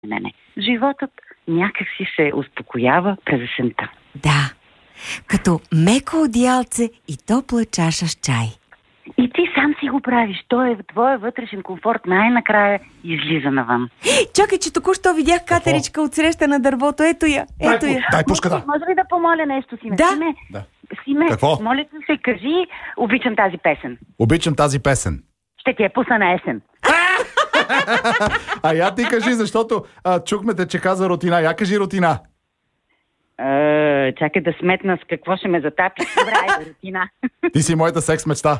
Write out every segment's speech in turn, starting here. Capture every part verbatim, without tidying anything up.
Не, не. Животът някак си се успокоява през есента. Да, като меко одеялце и топла чаша с чай. И ти сам си го правиш. Той е твоя вътрешен комфорт. Най-накрая излиза навън. Чакай, че току-що видях катеричка от среща на дървото. Ето я, ето я. Дай пушка, да. Може ли да помоля нещо, Симе? Да. Симе, Да. Симе, Какво? моля ти се, кажи, обичам тази песен. Обичам тази песен. Ще ти я пусна на есен. А я ти кажи, защото а, чухме те, че каза рутина. Я кажи рутина. Е, чакай да сметна с какво ще ме затапи. Добре, айде, рутина. Ти си моята секс мечта.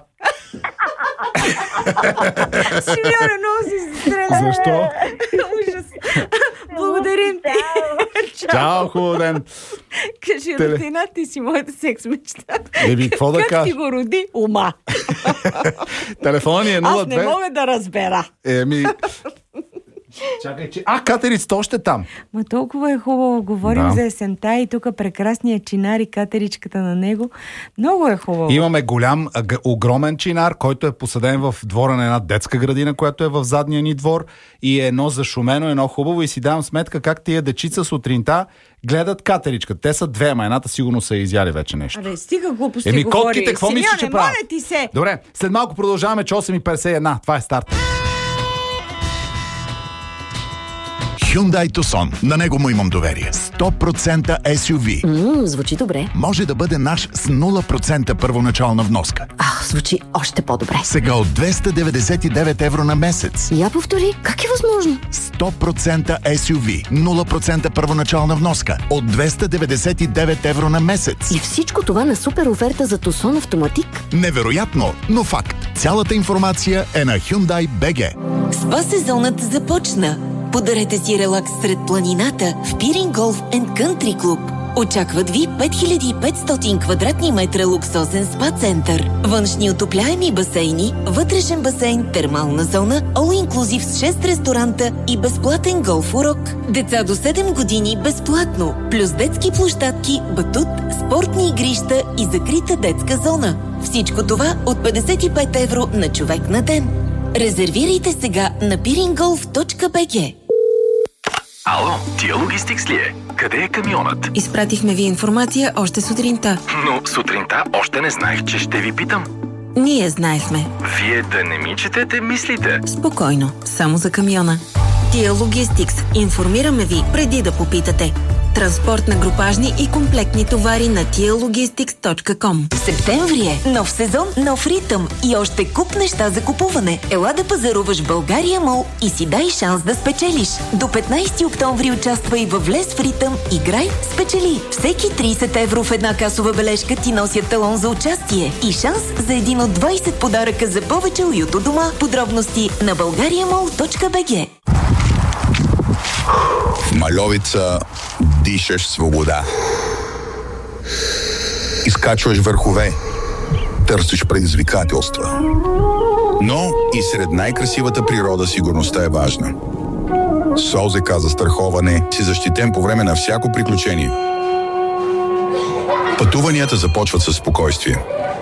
Симеоне, много си се стреля. Защо? Ужас. Благодарим ти. Чао, хубав ден. Кажи, Теле. рутина, ти си моята секс мечта. Еби, какво да Как кажа? ти го роди? Ума. Телефонът ни е Аз нула не две. мога да разбера. Еми... Чакай, че... А, катерицата още там. Ма толкова е хубаво. Говорим Да. за есента и тук прекрасният чинар и катеричката на него. Много е хубаво. Имаме голям, а, г- огромен чинар, който е посаден в двора на една детска градина, която е в задния ни двор, и е едно зашумено, едно хубаво, и си давам сметка как тия дечица сутринта гледат катеричка. Те са две, ама едната сигурно са изяли вече нещо. Абе, стига глупости Еми, говори. котките, какво Симеоне, мислиш, че правят? моля ти се. Добре, след малко продължаваме, че осем и петдесет и една. Това е старт. Hyundai Tucson. На него му имам доверие. сто процента ес ю ви. Ммм, звучи добре. Може да бъде наш с нула процента първоначална вноска. Ах, звучи още по-добре. Сега от двеста деветдесет и девет евро на месец. Я повтори, как е възможно? сто процента ес ю ви. нула процента първоначална вноска. От двеста деветдесет и девет евро на месец. И всичко това на супер оферта за Tucson Автоматик? Невероятно, но факт. Цялата информация е на Hyundai би джи. Спа сезонът започна. Подарете си релакс сред планината в Пирин Голф енд Кънтри Клуб. Очакват ви пет хиляди и петстотин квадратни метра луксозен спа център, външни отопляеми басейни, вътрешен басейн, термална зона, all-inclusive с шест ресторанта и безплатен голф урок. Деца до седем години безплатно, плюс детски площадки, батут, спортни игрища и закрита детска зона. Всичко това от петдесет и пет евро на човек на ден. Резервирайте сега на пиринголф точка би джи. Ало, тия логистикс ли е? Къде е камионът? Изпратихме ви информация още сутринта. Но сутринта още не знаех, че ще ви питам. Ние знаехме. Вие да не ми четете мислите. Спокойно, само за камиона. Тия Логистикс. Информираме ви преди да попитате. Транспорт на групажни и комплектни товари на тия логистикс точка ком. Септември е. Нов сезон, нов ритъм и още куп неща за купуване. Ела да пазаруваш в България Мол и си дай шанс да спечелиш. До петнайсети октомври участвай във Влез в ритъм, играй, спечели. Всеки трийсет евро в една касова бележка ти носят талон за участие и шанс за един от двайсет подаръка за повече уют у дома. Подробности на българия мол точка би джи. В Мальовица дишаш свобода. Изкачваш върхове. Търсиш предизвикателства. Но и сред най-красивата природа сигурността е важна. С ОЗК за страховане си защитен по време на всяко приключение. Пътуванията започват със спокойствие.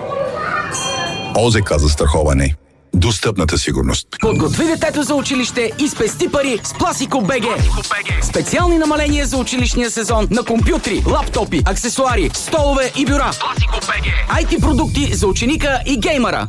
ОЗК за страховане. Достъпната сигурност. Подготви детето за училище и спести пари с Пласико БГ. Специални намаления за училищния сезон на компютри, лаптопи, аксесуари, столове и бюра. Пласико БГ. ай ти продукти за ученика и геймъра.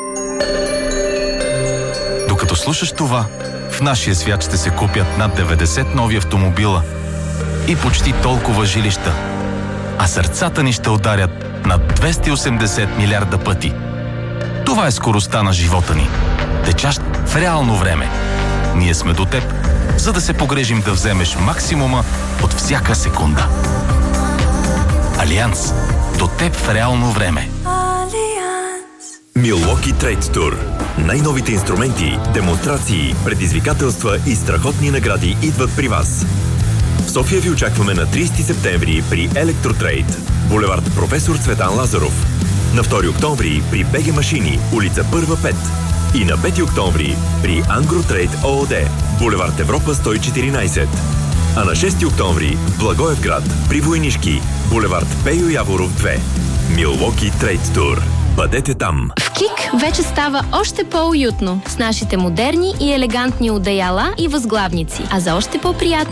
Докато слушаш това, в нашия свят ще се купят над деветдесет нови автомобила и почти толкова жилища. А сърцата ни ще ударят над двеста и осемдесет милиарда пъти. Това е скоростта на живота ни. Течащ в реално време. Ние сме до теб, за да се погрежим да вземеш максимума от всяка секунда. Алианс. До теб в реално време. Milwaukee Trade Tour. Най-новите инструменти, демонстрации, предизвикателства и страхотни награди идват при вас. В София ви очакваме на трийсети септември при Електротрейд, булевард Професор Цветан Лазаров. На втори октомври при БГ Машини, улица Първа пет. И на пети октомври при Ангротрейд ООД, булевард Европа сто и четиринайсет. А на шести октомври в Благоевград при Войнишки, булевард Пейо Яворов две. Milwaukee Trade Tour. Бъдете там. В КИК вече става още по-уютно с нашите модерни и елегантни одеяла и възглавници. А за още по-приятно